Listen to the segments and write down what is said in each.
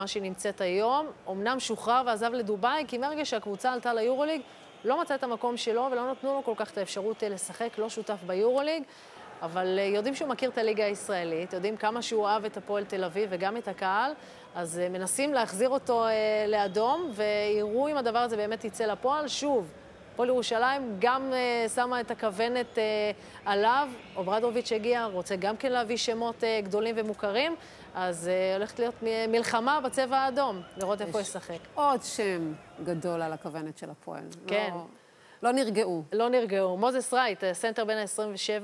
מה שהיא נמצאת היום, אמנם שוחרר ועזב לדובאי, כי מרגע שהקבוצה עלתה ליורוליג, לא מצא את המקום שלו ולא נתנו לו כל כך את האפשרות לשחק, לא שותף ביורוליג, אבל יודעים שהוא מכיר את הליגה הישראלית, יודעים כמה שהוא אוהב את הפועל תל אביב וגם את הקהל, אז מנסים להחזיר אותו לאדום, ויראו אם הדבר הזה באמת יצא לפועל. שוב, הפועל ירושלים גם שמה את הכוונת עליו, אוברדוביץ' הגיע, רוצה גם כן להביא שמות גדולים ומוכרים, אז הולכת להיות מלחמה בצבע האדום, לראות איפה ישחק. עוד שם גדול על הכוונת של הפועל. כן. לא נרגעו. לא נרגעו. מוזס רייט, סנטר בין ה-27,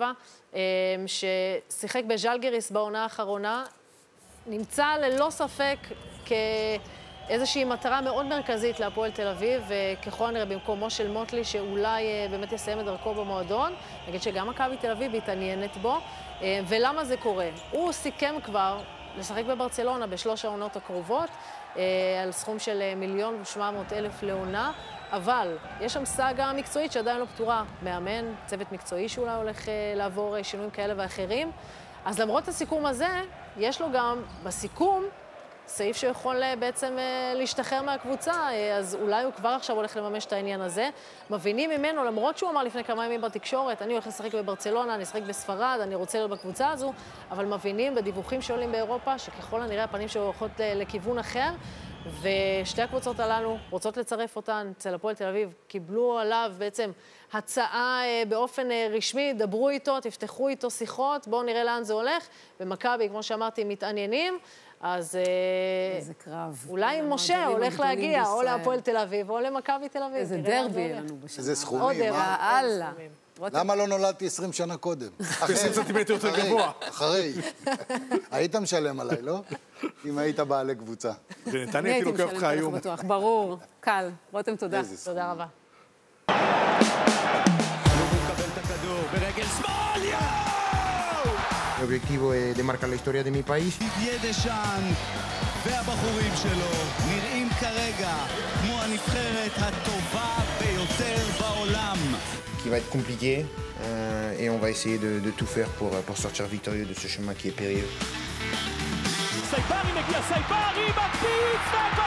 ששיחק בז'לגיריס בעונה האחרונה, נמצא ללא ספק כאיזושהי מטרה מאוד מרכזית להפועל תל אביב, וככל הנראה במקומו של מוטלי, שאולי באמת יסיים את דרכו במועדון. נגיד שגם מכבי תל אביב התעניינת בו. ולמה זה קורה? הוא סיכם כבר לשחק בברצלונה בשלוש העונות הקרובות, על סכום של 1,700,000 לעונה, אבל יש שם סאגה מקצועית שעדיין לא פתורה. מאמן, צוות מקצועי שאולי הולך לעבור שינויים כאלה ואחרים. אז למרות הסיכום הזה, יש לו גם בסיכום סעיף שיכול בעצם להשתחרר מהקבוצה, אז אולי הוא כבר עכשיו הולך לממש את העניין הזה. מבינים ממנו, למרות שהוא אמר לפני כמה ימים בתקשורת, אני הולך לשחק בברצלונה, אני אשחק בספרד, אני רוצה להיות בקבוצה הזו, אבל מבינים בדיווחים שעולים באירופה, שככל הנראה הפנים שלו הולכות לכיוון אחר, ושתי הקבוצות הללו רוצות לצרף אותן. אצל הפועל תל אביב קיבלו עליו בעצם הצעה באופן רשמי, דברו איתו, תפתחו איתו שיחות, בואו נראה לאן זה הולך. במכבי, כמו שאמרתי, מתעניינים, אז איזה קרב. אולי משה הולך להגיע או להפועל תל אביב או למכבי תל אביב. איזה דרבי לנו בשנה. איזה סכומים. יאללה. למה לא נולדתי 20 שנה קודם? 20 סנטימטר יותר גבוה. אחרי. היית משלם עליי, לא? אם היית בעלי קבוצה. ונתניה הייתי לוקח אותך היום. ברור, קל. רותם, תודה. תודה רבה. El objetivo es de marcar la historia de mi país. ידשן והבחורים שלו נראים כרגע כמו הנבחרת הטובה ביותר בעולם. Qui va être compliqué et on va essayer de tout faire pour sortir victorieux de ce chemin qui est périlleux. סייברי מגיע, סייברי מקפיץ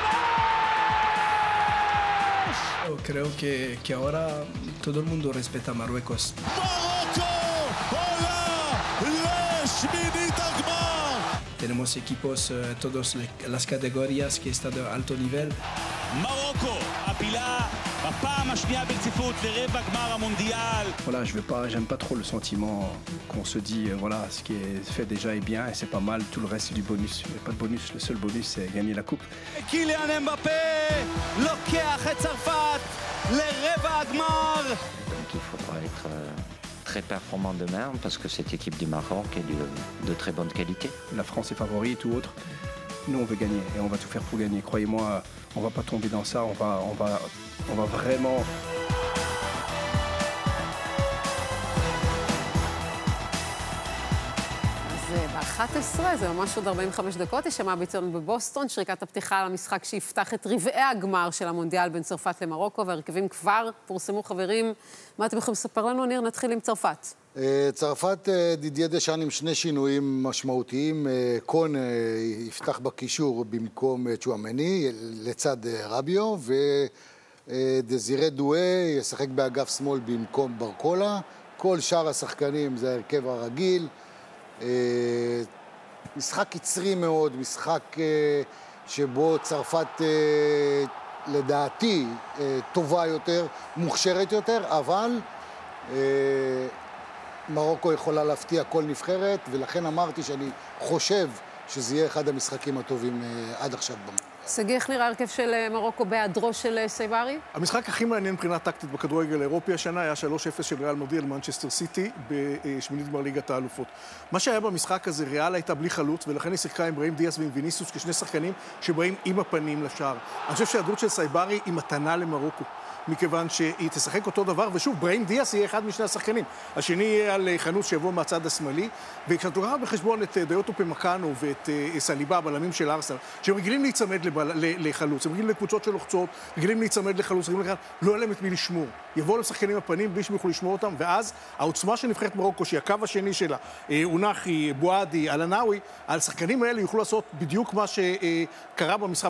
והגולש! Creo que ahora todo el mundo respeta a Marruecos. מרוקו עולה לשמינית הגמר! Tenemos equipos todas las categorías que están de alto nivel. מרוקו, הפילה בפעם השנייה ברציפות לרבע גמר המונדיאל. Voilà, j'aime pas trop le sentiment qu'on se dit voilà, ce qui est fait déjà est bien et c'est pas mal, tout le reste c'est du bonus. Il n'y a pas de bonus, le seul bonus c'est gagner la coupe. קיליאן אמבפה לוקח את צרפת לרבע הגמר. Donc il faudra être très performant demain parce que cette équipe du Maroc est de très bonne qualité. La France est favorite ou autre. Nous on veut gagner et on va tout faire pour gagner. Croyez-moi, on va pas tomber dans ça, on va vraiment ב-11, זה ממש עוד 45 דקות, ישמע ביצעון בבוסטון, שריקת הפתיחה למשחק שיפתח את רבעי הגמר של המונדיאל בין צרפת למרוקו, והרכבים כבר פורסמו. חברים, מה אתם יכולים לספר לנו? ניר, נתחיל עם צרפת. צרפת דידיה דשאן עם שני שינויים משמעותיים. קון יפתח בקישור במקום צ'ואמני, לצד רביו, ודזירה דואה ישחק באגף שמאל במקום ברקולה. כל שאר השחקנים זה הרכב הרגיל. משחק קצרי מאוד, משחק שבו צרפת לדעתי טובה יותר, מוכשרת יותר, אבל מרוקו יכולה להפתיע כל נבחרת, ולכן אמרתי שאני חושב שזה יהיה אחד המשחקים הטובים עד עכשיו במונדיאל. סגי, איך נראה הרכב של מרוקו בהיעדרו של סייברי? המשחק הכי מעניין מבחינה טקטית בכדורגל האירופי השנה היה 3-0 של ריאל מדריד על מנצ'סטר סיטי בשמינית גמר ליגת האלופות. מה שהיה במשחק הזה, ריאל הייתה בלי חלוץ, ולכן היא שיחקה עם ברהים דיאס ועם ויניסיוס כשני שחקנים שבאים עם הפנים לשער. אני חושב שההיעדרות של סייברי היא מתנה למרוקו. מכיוון שהיא תשחק אותו דבר, ושוב, ברהים דיאס יהיה אחד משני השחקנים. השני יהיה על חנוס שיבוא מהצד השמאלי, וכשאתה רואה בחשבון את דיוטו פמקאנו ואת סליבה, הבלמים של ארסנל, שהם רגילים להיצמד לחלוץ, הם רגילים לקבוצות של לוחצות, רגילים להיצמד לחלוץ, רגילים לכאן, לא יהיה להם את מי לשמור. יבואו לשחקנים הפנים בלי שהם יוכלו לשמור אותם, ואז העוצמה של נבחרת מרוקו, שהיא הקו השני שלה, אונחי, בועדי, אלנאווי, השחקנים האלה יוכלו לעשות בדיוק מה שקרה במשחק